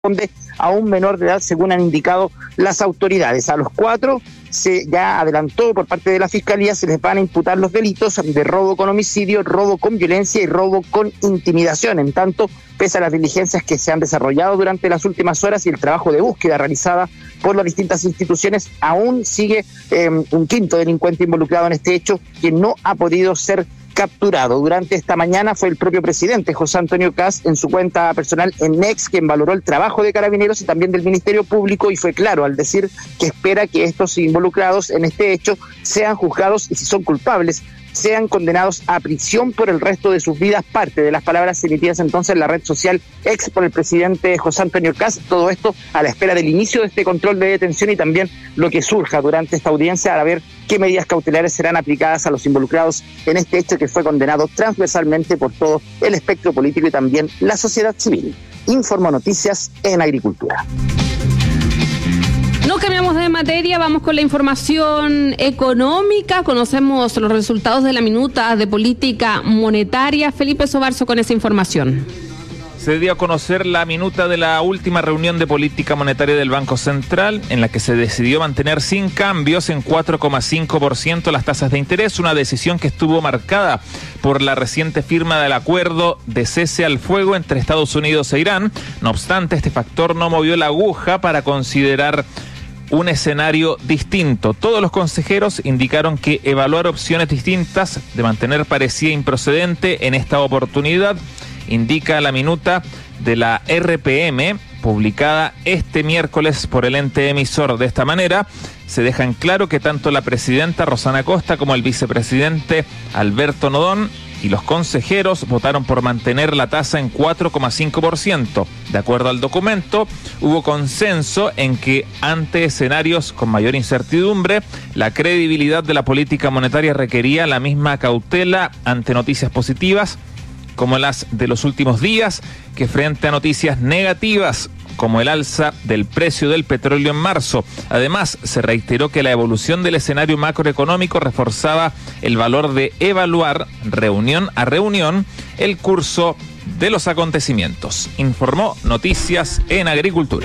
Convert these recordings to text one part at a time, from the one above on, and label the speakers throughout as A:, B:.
A: corresponde a un menor de edad, según han indicado las autoridades. A los 4 se ya adelantó por parte de la Fiscalía, se les van a imputar los delitos de robo con homicidio, robo con violencia y robo con intimidación. En tanto, pese a las diligencias que se han desarrollado durante las últimas horas y el trabajo de búsqueda realizada por las distintas instituciones, aún sigue un quinto delincuente involucrado en este hecho que no ha podido ser capturado. Durante esta mañana fue el propio presidente José Antonio Kast en su cuenta personal en X quien valoró el trabajo de Carabineros y también del Ministerio Público, y fue claro al decir que espera que estos involucrados en este hecho sean juzgados y, si son culpables, sean condenados a prisión por el resto de sus vidas. Parte de las palabras emitidas entonces en la red social X por el presidente José Antonio Kast. Todo esto a la espera del inicio de este control de detención y también lo que surja durante esta audiencia para ver qué medidas cautelares serán aplicadas a los involucrados en este hecho que fue condenado transversalmente por todo el espectro político y también la sociedad civil. Informó Noticias en Agricultura.
B: No cambiamos de materia, vamos con la información económica. Conocemos los resultados de la minuta de política monetaria. Felipe Sobarzo con esa información.
C: Se dio a conocer la minuta de la última reunión de política monetaria del Banco Central, en la que se decidió mantener sin cambios en 4,5% las tasas de interés, una decisión que estuvo marcada por la reciente firma del acuerdo de cese al fuego entre Estados Unidos e Irán. No obstante, este factor no movió la aguja para considerar un escenario distinto. Todos los consejeros indicaron que evaluar opciones distintas de mantener parecía improcedente en esta oportunidad, indica la minuta de la RPM, publicada este miércoles por el ente emisor. De esta manera, se deja en claro que tanto la presidenta Rosana Costa como el vicepresidente Alberto Nodón y los consejeros votaron por mantener la tasa en 4,5%. De acuerdo al documento, hubo consenso en que ante escenarios con mayor incertidumbre, la credibilidad de la política monetaria requería la misma cautela ante noticias positivas como las de los últimos días, que frente a noticias negativas como el alza del precio del petróleo en marzo. Además, se reiteró que la evolución del escenario macroeconómico reforzaba el valor de evaluar, reunión a reunión, el curso de los acontecimientos. Informó Noticias en Agricultura.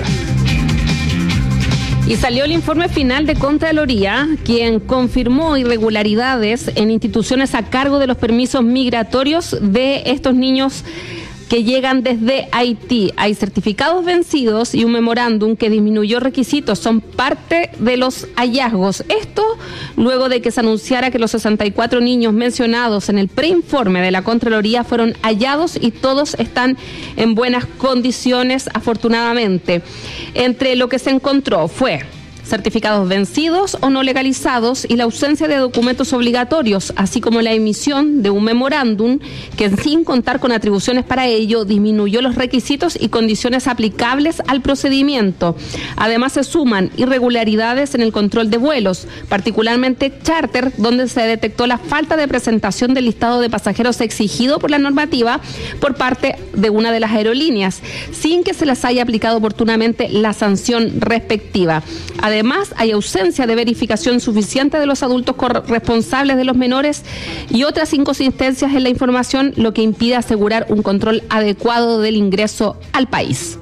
B: Y salió el informe final de Contraloría, quien confirmó irregularidades en instituciones a cargo de los permisos migratorios de estos niños que llegan desde Haití. Hay certificados vencidos y un memorándum que disminuyó requisitos. Son parte de los hallazgos. Esto luego de que se anunciara que los 64 niños mencionados en el preinforme de la Contraloría fueron hallados y todos están en buenas condiciones, afortunadamente. Entre lo que se encontró fue certificados vencidos o no legalizados y la ausencia de documentos obligatorios, así como la emisión de un memorándum que, sin contar con atribuciones para ello, disminuyó los requisitos y condiciones aplicables al procedimiento. Además, se suman irregularidades en el control de vuelos, particularmente charter, donde se detectó la falta de presentación del listado de pasajeros exigido por la normativa por parte de una de las aerolíneas, sin que se les haya aplicado oportunamente la sanción respectiva. Además, hay ausencia de verificación suficiente de los adultos corresponsables de los menores y otras inconsistencias en la información, lo que impide asegurar un control adecuado del ingreso al país.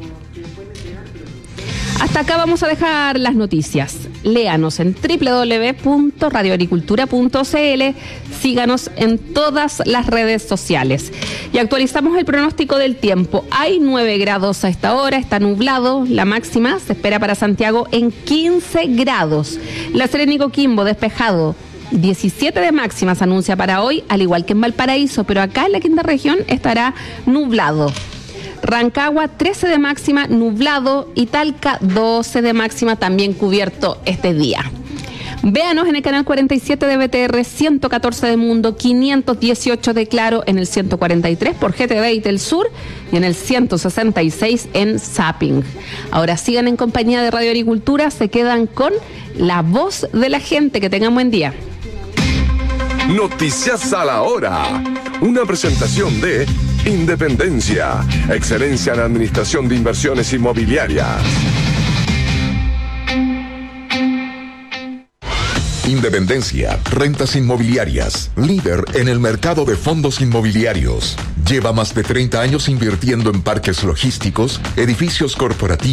B: Hasta acá vamos a dejar las noticias. Léanos en www.radioagricultura.cl, síganos en todas las redes sociales. Y actualizamos el pronóstico del tiempo. Hay 9 grados a esta hora, está nublado, la máxima se espera para Santiago en 15 grados. La Serena y Coquimbo despejado. 17 de máxima se anuncia para hoy, al igual que en Valparaíso, pero acá en la quinta región estará nublado. Rancagua 13 de máxima, nublado, y Talca 12 de máxima, también cubierto este día. Véanos en el canal 47 de BTR, 114 de Mundo, 518 de Claro, en el 143 por GTV y Telsur y en el 166 en Zapping. Ahora sigan en compañía de Radio Agricultura, se quedan con La Voz de la Gente. Que tengan buen día.
D: Noticias a la hora. Una presentación de Independencia, excelencia en administración de inversiones inmobiliarias. Independencia, rentas inmobiliarias, líder en el mercado de fondos inmobiliarios.
E: Lleva más de 30 años invirtiendo en parques logísticos, edificios corporativos,